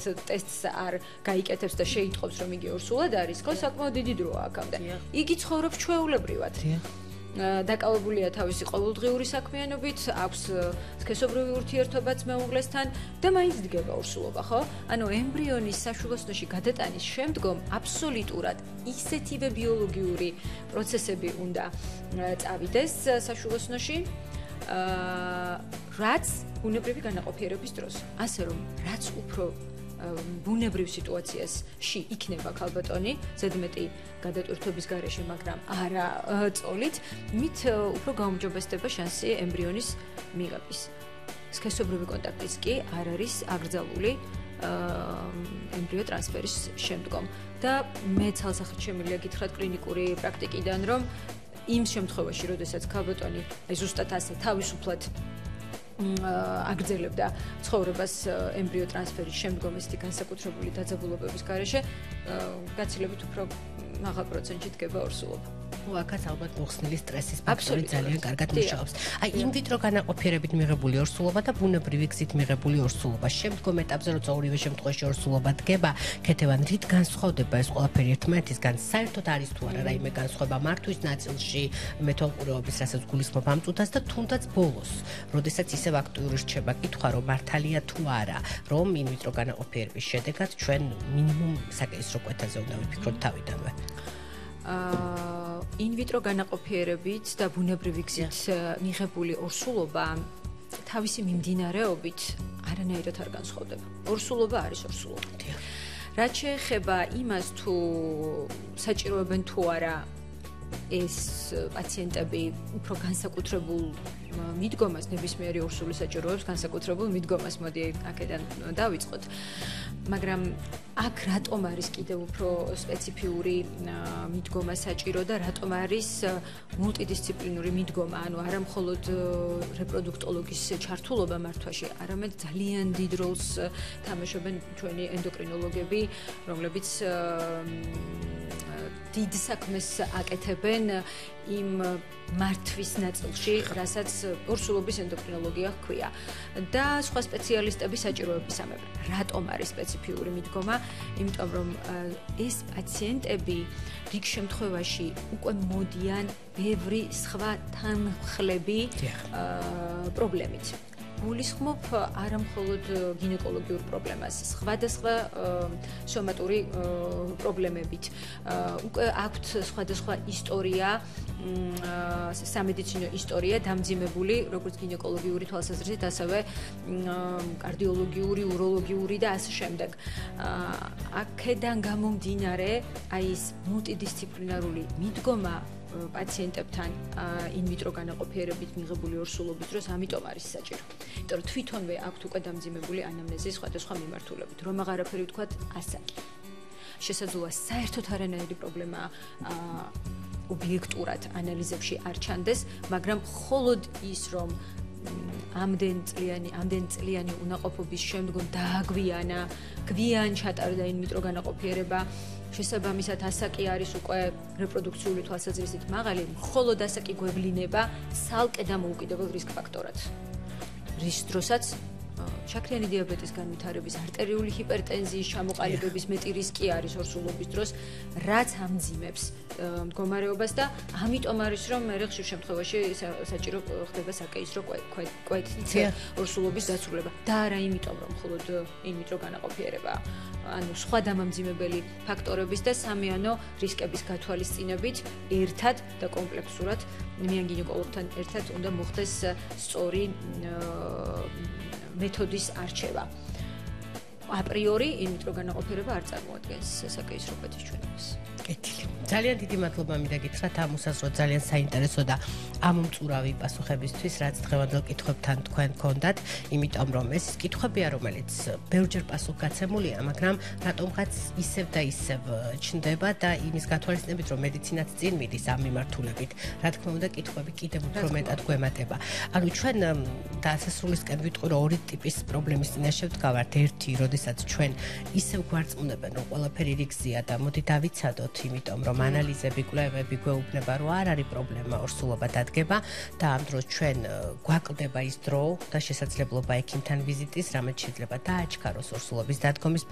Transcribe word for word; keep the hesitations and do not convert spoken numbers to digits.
ტესტს არ გაიკეთებს და შეიტყობს რომ იგი ორსულად არის, ხო, საკმაოდ დიდი დროა აქამდე. იგი ცხოვრობს ჩვეულებრივად. დაკავებულია თავისი ყოველდღიური საქმიანობით, აქვს სქესობრივი ურთიერთობაც მეუღლესთან და მაინც დგება ორსულობა, ხო? ანუ ემბრიონის საშუალოსნოში გადატანის შემდგომ აბსოლუტურად ისეთივე ბიოლოგიური პროცესები უნდა წავიდეს საშუალოსნოში, რაც ბუნებრივი განაყოფიერების დროს. ასე რომ, რაც უფრო ბუნებრივ სიტუაციაში იქნება ქალბატონი, ზედმეტი გადატვირთვების გარეშე, მაგრამ არა წოლით, მით უფრო გაუმჯობესდება შანსი ემბრიონის მიღების. სქესობრივი კონტაქტიც კი არ არის აკრძალული ემბრიო ტრანსფერის შემდგომ. და მე ცალსახად შემიძლია გითხრათ კლინიკური პრაქტიკიდან, რომ იმ შემთხვევაში, როდესაც ქალბატონი აი ზუსტად ასე თავისუფლად აგრძელებდა ცხოვრებას ემბრიო ტრანსფერის შემდგომ ესეთი განსაკუთრებული დაძაბულობების გარეშე, გაცილებით უფრო მაღალ პროცენტში დგება ორსულობა. აქაც ალბათ მოხსნილი სტრესის ფაქტორი ძალიან კარგად მუშაობს. აი ინვიტრო განაყოფიერებით მიღებული ორსულობა და ბუნებრივი გზით მიღებული ორსულობა. შემდგომ ეტაპზე, როცა ორივე შემთხვევაში ორსულობა დგება, ქეთევან რით განსხვავდება ეს ყველაფერი ერთმანეთისგან? საერთოდ არის თუ არა რაიმე განსხვავება მართვის ნაწილში, მეთვალყურეობის, რასაც გულისხმობ ამ წუთას და თუნდაც ბოლოს, როდესაც ისევ აქტიური რჩება კითხვა, რომ მართალია თუ არა, რომ ინვიტრო განაყოფიერების შედეგად ჩვენ მინიმუმ საკეისრო კვეთაზე უნდა ვიფიქროთ თავიდანვე. ინვიტრო განაყოფიერებით და ბუნებრივი გზით მიღებული ორსულობა თავისი მიმდინარეობით არანაირად არ განსხვავდება. ორსულობა არის ორსულობა. რაც შეეხება იმას, თუ საჭიროებენ თუ არა ეს პაციენტები უფრო განსაკუთრებულ მიდგომას, ნებისმიერი ორსული საჭიროებს განსაკუთრებულ მიდგომას, მოდი აქედან დავიწყოთ. მაგრამ აქ რატომ არის კიდევ უფრო სპეციფიური მიდგომა საჭირო და რატომ არის მულტიდისციპლინური მიდგომა, ანუ არა მხოლოდ რეპროდუქტოლოგის ჩართულობა მართვაში, არამედ ძალიან დიდ როლს თამაშობენ ჩვენი ენდოკრინოლოგები, რომლებიც დიდ საქმეს აკეთებენ იმ მართვის ნაწილში, რასაც ორსულობის ენდოკრინოლოგია ჰქვია. და სხვა სპეციალისტების საჭიროებისამებრ. რატომ არის სპეციფიური მიდგომა? იმიტომ რომ ეს პაციენტები რიგ შემთხვევაში უკვე მოდიან ბევრი სხვა თანმხლები პრობლემით. გულისხმობ არა მხოლოდ გინეკოლოგიურ პრობლემას, სხვადასხვა სომატური პრობლემებით. უკვე აქვთ სხვადასხვა ისტორია, სამედიცინო ისტორია დამძიმებული, როგორც გინეკოლოგიური თვალსაზრისით, ასევე კარდიოლოგიური, უროლოგიური და ასე შემდეგ. აქედან გამომდინარე, აი ეს მულტიდისციპლინარული მიდგომა პაციენტებთან ინვიტრო განაყოფიერებით მიღებული ორსულობის დროს ამიტომ არის საჭირო. იმიტომ რომ თვითონვე აქვთ უკვე დამძიმებული ანამნეზი სხვადასხვა მიმართულებით. რომ აღარაფერი ვთქვათ, ასაკი. შესაძლოა საერთოდ არანაირი პრობლემა ობიექტურად ანალიზებში არ ჩანდეს, მაგრამ მხოლოდ ის, რომ ამდენ წლიანი, ამდენ წლიანი უნაყოფობის შემდგომ დააგვიანა, გვიან ჩატარდა ინვიტრო განაყოფიერება, შესაბამისად ასაკი არის უკვე რეპროდუქციული თვალსაზრისით მაღალი, მხოლოდ ასაკი გვევლინება ცალკე დამოუკიდებელ რისკ ფაქტორად. რის დროსაც შაქრიანი დიაბეტის განვითარების, არტერიული ჰიპერტენზიის ჩამოყალიბების მეტი რისკი არის ორსულობის დროს, რაც ამძიმებს მდგომარეობას და ამიტომ არის რომ მე ხშირ შემთხვევაში საჭირო ხდება საკეისრო კვეთით ორსულობის დასრულება. და არა იმიტომ რომ მხოლოდ ინვიტრო განაყოფიერება, ანუ სხვა დამამძიმებელი ფაქტორების და სამიანო რისკების გათვალისწინებით ერთად და კომპლექსურად მიან გინეკოლოგთან ერთად უნდა მოხდეს სწორი მეთოდის არჩევა. აპრიორი ინვიტრო განაყოფიერება არ წარმოადგენს საკეისრო კვეთის ჩვენებას. კეთილი. ძალიან დიდი მადლობა მინდა გითხრათ ამ უსაზრო ძალიან საინტერესო და ამომწურავი პასუხებისთვის, რაც დღევანდელ კითხვებთან თქვენ გქონდათ, იმიტომ რომ ეს კითხვებია, რომელიც ბევრჯერ პასუხგაცემულია, მაგრამ რატომღაც ისევ და ისევ ჩნდება და იმის გათვალისწინებით, რომ მედიცინაც წინ მიდის ამ მიმართულებით, რა თქმა უნდა, კითხვები კიდევ უფრო მეტად გვემატება. ანუ ჩვენ დასასრულისკენ ვიტყვი, რომ ორი ტიპის პრობლემის წინაშე ვდგავართ. ერთი, როდესაც ჩვენ ისევ გვარწმუნებენ, რომ ყველაფერი რიგზეა და მოდი დავიცადოთ, იმიტომ რომ ანალიზები, კვლევები გვეუბნება, რომ არ არის პრობლემა, ორსულობა დადგება და ამ დროს ჩვენ გვაკლდება ის დრო და შესაძლებლობა ექიმთან ვიზიტის, რამაც შეიძლება დააჩქაროს ორსულობის დადგომის